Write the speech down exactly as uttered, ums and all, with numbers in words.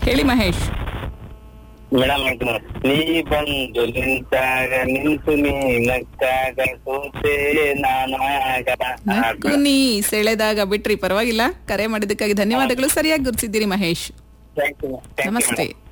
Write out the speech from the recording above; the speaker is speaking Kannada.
ಹೇಳಿ ಮಹೇಶ್. ಮೇಡಮ್ ನೀ ಬಂದು ನಿಂತಾಗ ನಿಂತು ನೀ ನಕ್ಕಾಗ ಸೋತೆ ನಾನಾಗ. ನಕ್ಕು ನೀ ಸೆಳೆದಾಗ ಬಿಟ್ರಿ, ಪರವಾಗಿಲ್ಲ. ಕರೆ ಮಾಡಿದ್ದಕ್ಕಾಗಿ ಧನ್ಯವಾದಗಳು. ಸರಿಯಾಗಿ ಗುರುತಿಸಿದ್ದೀರಿ ಮಹೇಶ್. Thank you. ನಮಸ್ತೆ.